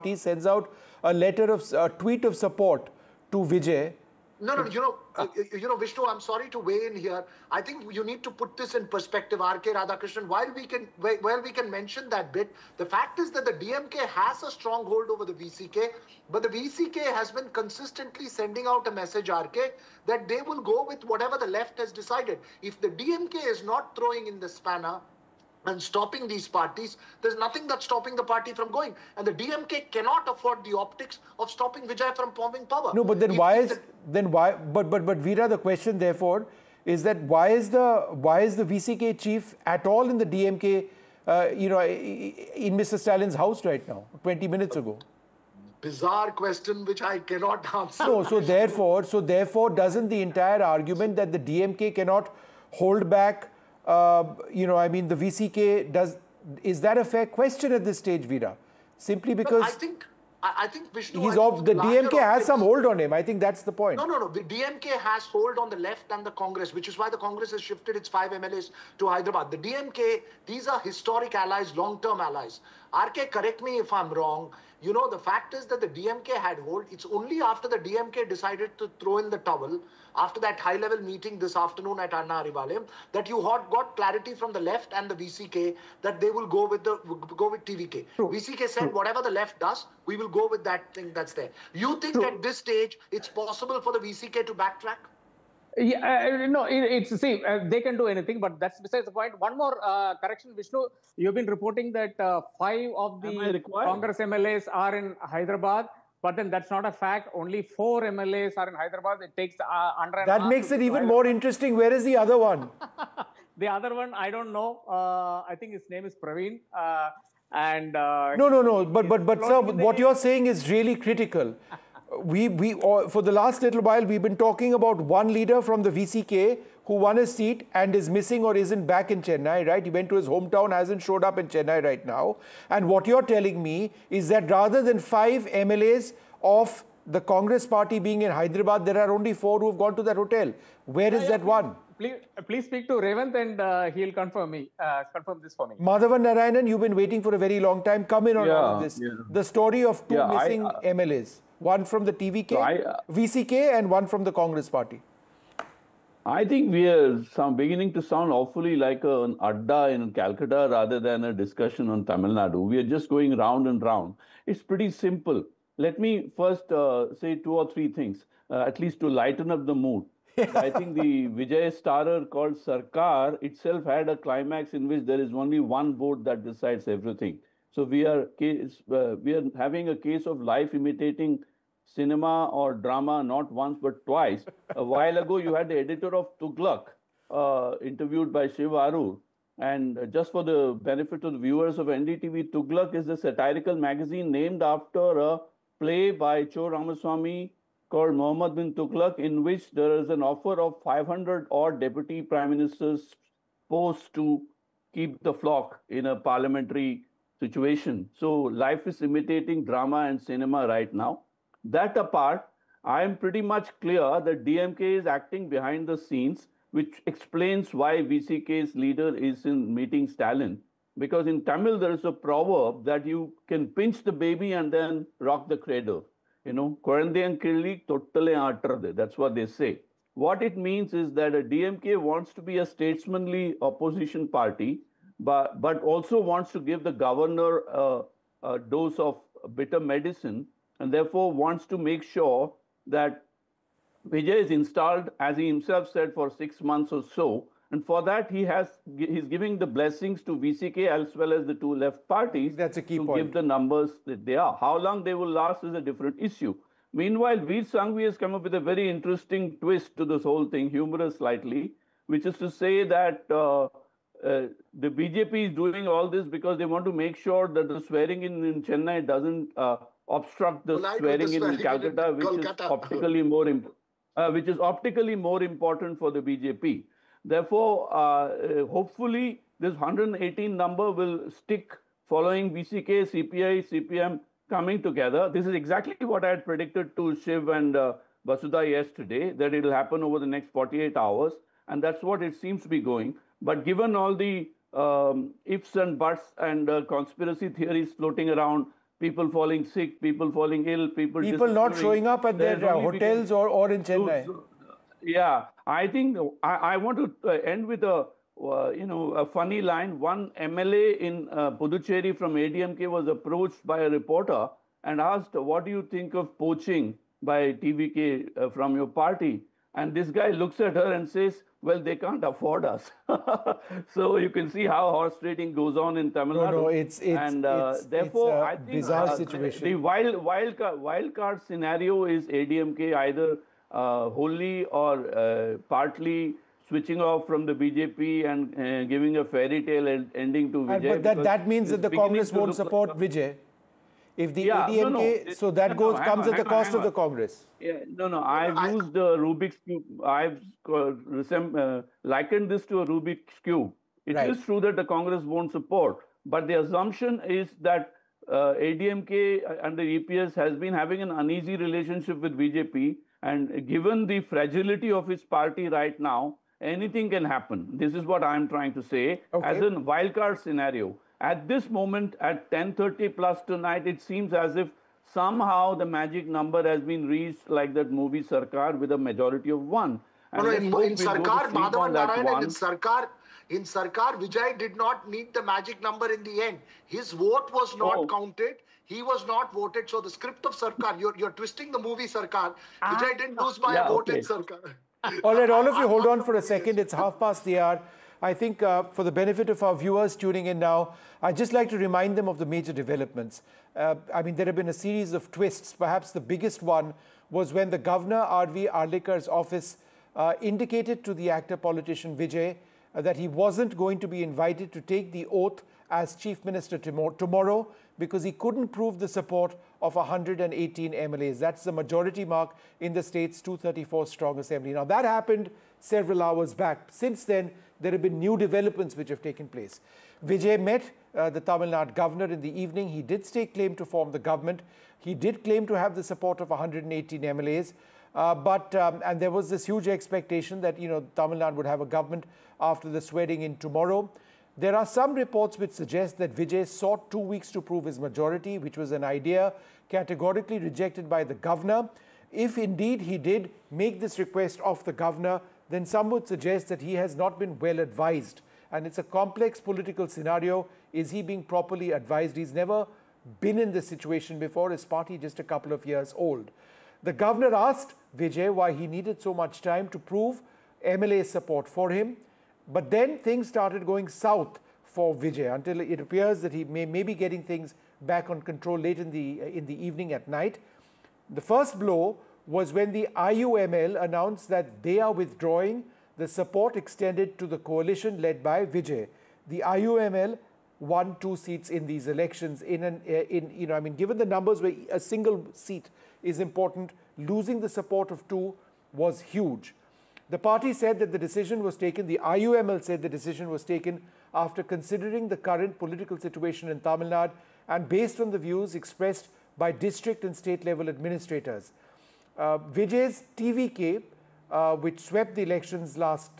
sends out a tweet of support to Vijay. No, Vishnu, I'm sorry to weigh in here. I think you need to put this in perspective, R.K. Radhakrishnan. While we can mention that bit, the fact is that the DMK has a stronghold over the VCK, but the VCK has been consistently sending out a message, R.K., that they will go with whatever the left has decided. If the DMK is not throwing in the spanner and stopping these parties, there's nothing that's stopping the party from going. And the DMK cannot afford the optics of stopping Vijay from forming power. No, but then but Veera, the question therefore is that why is the VCK chief at all in the DMK, in Mr. Stalin's house right now, 20 minutes ago? Bizarre question which I cannot answer. No, so therefore, doesn't the entire argument that the DMK cannot hold back the VCK is that a fair question at this stage, Veera? Simply because I think Vishnu, the DMK has some hold on him. I think that's the point. No. The DMK has hold on the left and the Congress, which is why the Congress has shifted its 5 MLAs to Hyderabad. The DMK, these are historic allies, long-term allies. RK, correct me if I'm wrong. The fact is that the DMK had hold. It's only after the DMK decided to throw in the towel, after that high-level meeting this afternoon at Anna Arivalem, that you got clarity from the left and the VCK that they will go with TVK. True. VCK said, whatever the left does, we will go with that thing that's there. You think at this stage it's possible for the VCK to backtrack? Yeah, no, they can do anything, but that's besides the point. One more correction, Vishnu. You've been reporting that 5 of the Congress MLAs are in Hyderabad, but then that's not a fact. Only 4 MLAs are in Hyderabad. It takes under. That makes it even more interesting. Where is the other one? The other one, I don't know. I think his name is Praveen. No. But sir, what you're saying is really critical. For the last little while, we've been talking about one leader from the VCK who won a seat and is missing or isn't back in Chennai, right? He went to his hometown, hasn't showed up in Chennai right now. And what you're telling me is that rather than 5 MLAs of the Congress party being in Hyderabad, there are only 4 who have gone to that hotel. Where is that one? Please speak to Revant and he'll confirm this for me. Madhavan Narayanan, you've been waiting for a very long time. Come in on all of this. Yeah. The story of 2 missing MLAs. One from the VCK and one from the Congress party. I think we are beginning to sound awfully like an adda in Calcutta rather than a discussion on Tamil Nadu. We are just going round and round. It's pretty simple. Let me first say 2 or 3 things, at least to lighten up the mood. I think the Vijay starrer called Sarkar itself had a climax in which there is only one vote that decides everything. So we are having a case of life imitating cinema or drama, not once but twice. A while ago, you had the editor of Tughlaq interviewed by Shiv Arur. And just for the benefit of the viewers of NDTV, Tughlaq is a satirical magazine named after a play by Cho Ramaswamy called Muhammad bin Tughlaq, in which there is an offer of 500 odd deputy prime ministers supposed to keep the flock in a parliamentary situation. So life is imitating drama and cinema right now. That apart, I am pretty much clear that DMK is acting behind the scenes, which explains why VCK's leader is in meeting Stalin. Because in Tamil, there is a proverb that you can pinch the baby and then rock the cradle. That's what they say. What it means is that a DMK wants to be a statesmanly opposition party, but also wants to give the governor a dose of bitter medicine, and therefore wants to make sure that Vijay is installed, as he himself said, for 6 months or so. And for that, he's giving the blessings to VCK as well as the 2 left parties. That's a key to point. Give the numbers that they are. How long they will last is a different issue. Meanwhile, Veer Sanghvi has come up with a very interesting twist to this whole thing, humorous slightly, which is to say that the BJP is doing all this because they want to make sure that the swearing in Chennai doesn't obstruct the swearing in Calcutta, which is optically more important for the BJP. Therefore, hopefully, this 118 number will stick following VCK, CPI, CPM coming together. This is exactly what I had predicted to Shiv and Vasudha yesterday, that it will happen over the next 48 hours. And that's what it seems to be going. But given all the ifs and buts and conspiracy theories floating around, people falling sick, people falling ill, people not showing up at their hotels or in Chennai. Yeah, I think I want to end with a a funny line. One MLA in Puducherry from ADMK was approached by a reporter and asked, "What do you think of poaching by TVK from your party?" And this guy looks at her and says, "Well, they can't afford us." So you can see how horse trading goes on in Tamil Nadu. No, it's therefore, I think bizarre situation. The wild card scenario is ADMK either wholly or partly switching off from the BJP and giving a fairy tale ending to Vijay. But that means that the Congress won't support Vijay. If the ADMK, so that comes at the cost of the Congress. Yeah, I've used the Rubik's Cube. I've likened this to a Rubik's Cube. It is true that the Congress won't support, but the assumption is that ADMK under EPS has been having an uneasy relationship with BJP, and given the fragility of his party right now, anything can happen. This is what I'm trying to say as a wildcard scenario. At this moment, at 10:30 plus tonight, it seems as if somehow the magic number has been reached, like that movie Sarkar, with a majority of 1. And in Sarkar, Madhavan Narayanan, in Sarkar, Vijay did not need the magic number in the end. His vote was not counted. He was not voted. So the script of Sarkar, you're twisting the movie Sarkar. Vijay didn't lose by a vote in Sarkar. All right, all of you, hold on for a second. It's 1/2 the hour. I think for the benefit of our viewers tuning in now, I'd just like to remind them of the major developments. I mean, there have been a series of twists. Perhaps the biggest one was when the Governor, R.V. Arlekar's office, indicated to the actor-politician Vijay that he wasn't going to be invited to take the oath as Chief Minister tomorrow because he couldn't prove the support of 118 MLAs. That's the majority mark in the state's 234-strong assembly. Now, that happened several hours back. Since then, there have been new developments which have taken place. Vijay met the Tamil Nadu governor in the evening. He did stake claim to form the government. He did claim to have the support of 118 MLAs. And there was this huge expectation that, Tamil Nadu would have a government after the swearing in tomorrow. There are some reports which suggest that Vijay sought 2 weeks to prove his majority, which was an idea categorically rejected by the governor. If indeed he did make this request of the governor, then some would suggest that he has not been well advised. And it's a complex political scenario. Is he being properly advised? He's never been in this situation before. His party just a couple of years old. The governor asked Vijay why he needed so much time to prove MLA support for him. But then things started going south for Vijay until it appears that he may be getting things back on control late in the evening at night. The first blow was when the IUML announced that they are withdrawing the support extended to the coalition led by Vijay. The IUML won 2 seats in these elections. Given the numbers where a single seat is important, losing the support of 2 was huge. The party said that the decision was taken, the IUML said the decision was taken after considering the current political situation in Tamil Nadu and based on the views expressed by district and state level administrators. Vijay's TVK, which swept the elections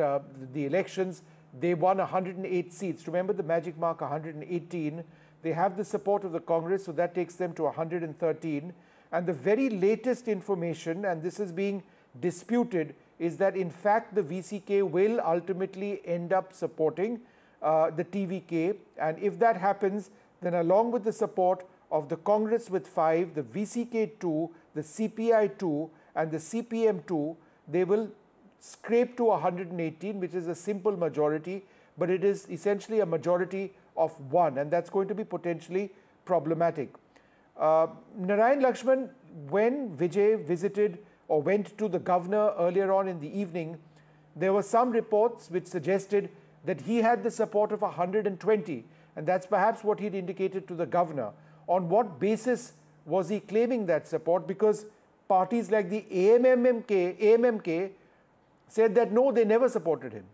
they won 108 seats. Remember the magic mark 118. They have the support of the Congress, so that takes them to 113. And the very latest information, and this is being disputed, is that in fact the VCK will ultimately end up supporting the TVK. And if that happens, then along with the support of the Congress with 5, the VCK 2, the CPI 2 and the CPM 2, they will scrape to 118, which is a simple majority, but it is essentially a majority of 1, and that's going to be potentially problematic. Narayan Lakshman, when Vijay visited or went to the governor earlier on in the evening, there were some reports which suggested that he had the support of 120, and that's perhaps what he'd indicated to the governor. On what basis was he claiming that support? Because parties like the AMMK said that no, they never supported him.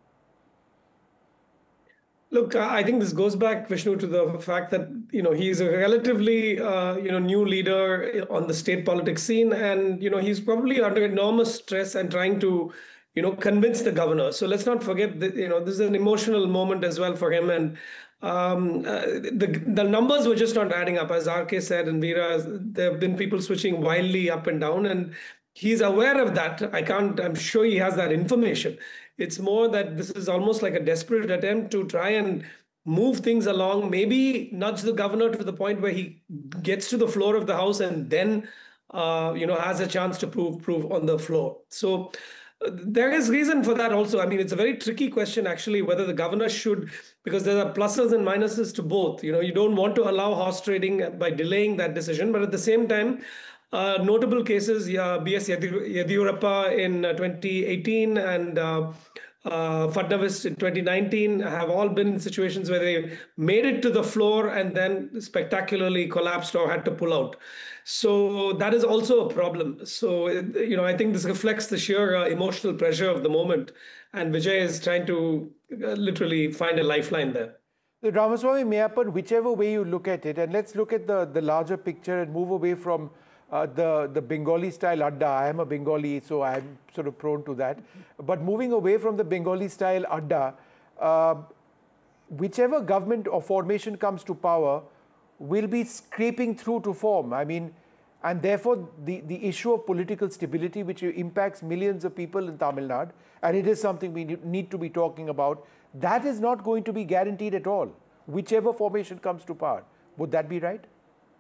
Look, I think this goes back, Vishnu, to the fact that, he's a relatively, new leader on the state politics scene. And, he's probably under enormous stress and trying to, convince the governor. So let's not forget that, this is an emotional moment as well for him. And the numbers were just not adding up. As RK said, and Veera, there have been people switching wildly up and down, and he's aware of that. I'm sure he has that information. It's more that this is almost like a desperate attempt to try and move things along, maybe nudge the governor to the point where he gets to the floor of the House and then, has a chance to prove on the floor. So there is reason for that also. I mean, it's a very tricky question, actually, whether the governor should, because there are pluses and minuses to both. You don't want to allow horse trading by delaying that decision, but at the same time, notable cases, B.S. Yediyurappa in 2018 and Fadnavis in 2019 have all been in situations where they made it to the floor and then spectacularly collapsed or had to pull out. So that is also a problem. So, I think this reflects the sheer emotional pressure of the moment. And Vijay is trying to literally find a lifeline there. The Ramaswamy Meyyappan, whichever way you look at it, and let's look at the larger picture and move away from the Bengali style adda. I am a Bengali, so I'm sort of prone to that. But moving away from the Bengali style adda, whichever government or formation comes to power will be scraping through to form. I mean, and therefore the issue of political stability, which impacts millions of people in Tamil Nadu, and it is something we need to be talking about, that is not going to be guaranteed at all, whichever formation comes to power. Would that be right?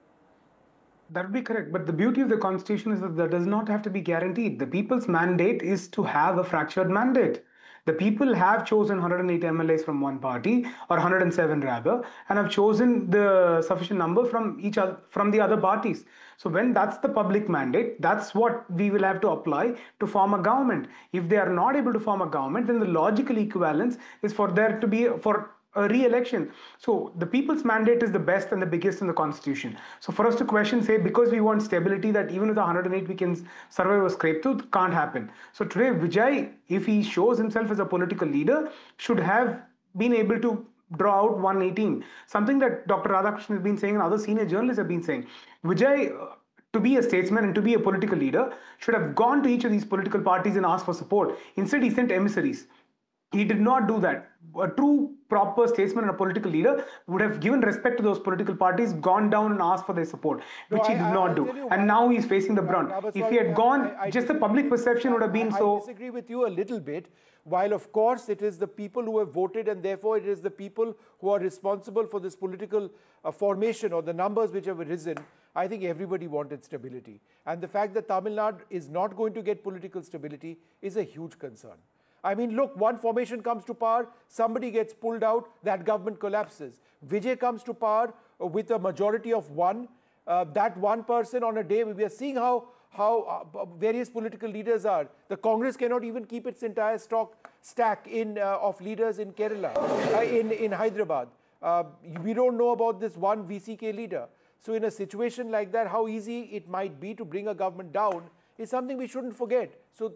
That would be correct. But the beauty of the constitution is that does not have to be guaranteed. The people's mandate is to have a fractured mandate. The people have chosen 108 MLAs from one party, or 107 rather, and have chosen the sufficient number from the other parties. So when that's the public mandate, that's what we will have to apply to form a government. If they are not able to form a government, then the logical equivalence is for there to be for a re-election. So the people's mandate is the best and the biggest in the constitution. So for us to question, say, because we want stability, that even with 108 we can survive or scrape through, can't happen. So today Vijay, if he shows himself as a political leader, should have been able to draw out 118. Something that Dr. Radhakrishnan has been saying and other senior journalists have been saying. Vijay, to be a statesman and to be a political leader, should have gone to each of these political parties and asked for support. Instead, he sent emissaries. He did not do that. A true, proper statesman and a political leader would have given respect to those political parties, gone down and asked for their support, which he did not do. And now he's facing the brunt. If he had gone, just the public perception would have been so... I disagree with you a little bit. While, of course, it is the people who have voted and therefore it is the people who are responsible for this political formation or the numbers which have arisen, I think everybody wanted stability. And the fact that Tamil Nadu is not going to get political stability is a huge concern. I mean, look, one formation comes to power, somebody gets pulled out, that government collapses. Vijay comes to power with a majority of one. That one person on a day, we are seeing how various political leaders are. The Congress cannot even keep its entire stack of leaders in Kerala, in Hyderabad. We don't know about this one VCK leader. So in a situation like that, how easy it might be to bring a government down is something we shouldn't forget. So,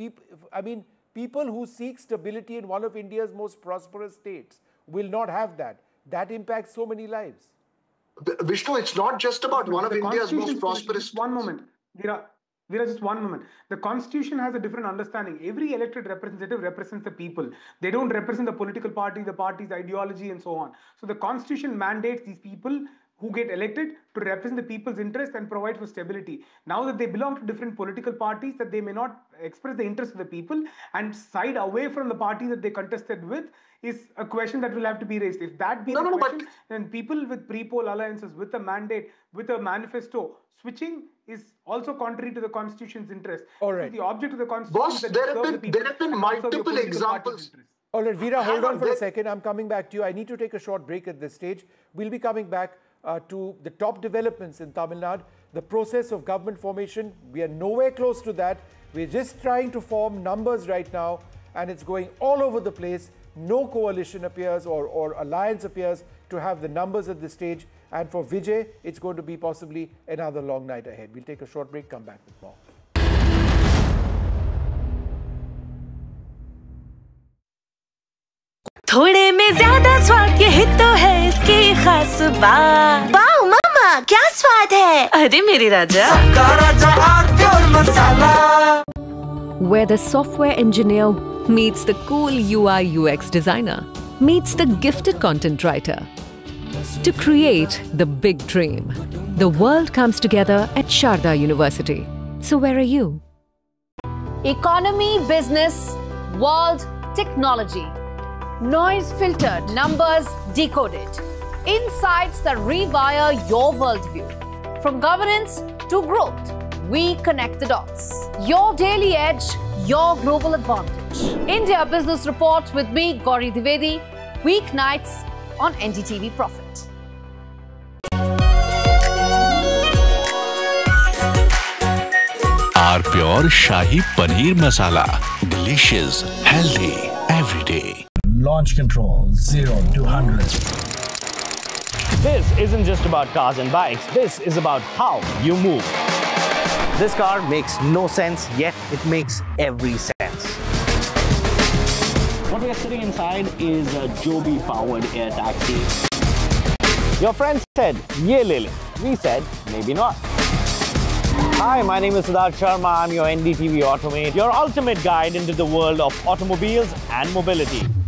people who seek stability in one of India's most prosperous states will not have that. That impacts so many lives. Vishnu, it's not just about one of India's most prosperous... One moment. Veera, just one moment. The constitution has a different understanding. Every elected representative represents the people. They don't represent the political party, the party's ideology, and so on. So the constitution mandates these people who get elected to represent the people's interest and provide for stability. Now that they belong to different political parties, that they may not express the interest of the people and side away from the party that they contested with is a question that will have to be raised. If that be the question, then people with pre-poll alliances, with a mandate, with a manifesto, switching is also contrary to the constitution's interest. All right. So the object of the constitution Boss, is that there have been multiple examples. All right, Veera, hold on for a second. I'm coming back to you. I need to take a short break at this stage. We'll be coming back to the top developments in Tamil Nadu, the process of government formation. We are nowhere close to that. We're just trying to form numbers right now, and it's going all over the place. No coalition appears or alliance appears to have the numbers at this stage. And for Vijay, it's going to be possibly another long night ahead. We'll take a short break, come back with more. थोड़े में ज्यादा स्वाद यही तो है इसकी खास बात। वाओ मामा, क्या स्वाद है? अरे मेरे राजा, सबका राजा और pure masala. Where the software engineer meets the cool UI UX designer. meets the gifted content writer to create the big dream. The world comes together at Sharda University. So where are you? Economy, business, world, technology. Noise filtered, numbers decoded. Insights that rewire your worldview. From governance to growth, we connect the dots. Your daily edge, your global advantage. India Business Report with me, Gauri Dwivedi, weeknights on NDTV Profit. Our Pure Shahi Paneer Masala. Delicious, healthy, every day. Launch control, 0 to 100. This isn't just about cars and bikes. This is about how you move. This car makes no sense, yet it makes every sense. What we are sitting inside is a Joby-powered air taxi. Your friends said, "Ye le le." We said, maybe not. Hi, my name is Siddharth Sharma. I'm your NDTV Automate, your ultimate guide into the world of automobiles and mobility.